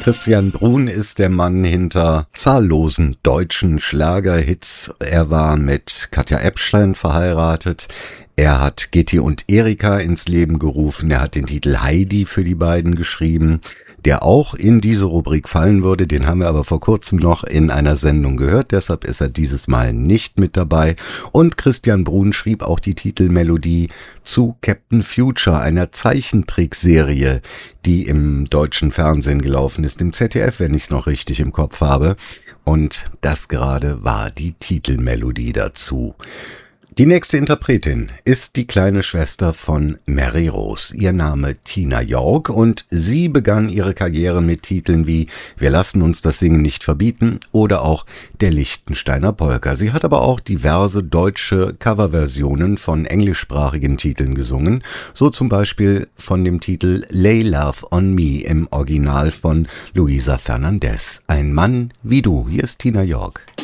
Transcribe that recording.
Christian Bruhn ist der Mann hinter zahllosen deutschen Schlagerhits. Er war mit Katja Ebstein verheiratet. Er hat Gitti und Erika ins Leben gerufen. Er hat den Titel Heidi für die beiden geschrieben, der auch in diese Rubrik fallen würde. Den haben wir aber vor kurzem noch in einer Sendung gehört. Deshalb ist er dieses Mal nicht mit dabei. Und Christian Bruhn schrieb auch die Titelmelodie zu Captain Future, einer Zeichentrickserie, die im deutschen Fernsehen gelaufen ist, im ZDF, wenn ich es noch richtig im Kopf habe. Und das gerade war die Titelmelodie dazu. Die nächste Interpretin ist die kleine Schwester von Mary Rose, ihr Name Tina York, und sie begann ihre Karriere mit Titeln wie Wir lassen uns das Singen nicht verbieten oder auch Der Liechtensteiner Polka. Sie hat aber auch diverse deutsche Coverversionen von englischsprachigen Titeln gesungen, so zum Beispiel von dem Titel Lay Love on Me im Original von Luisa Fernandez. Ein Mann wie du, hier ist Tina York.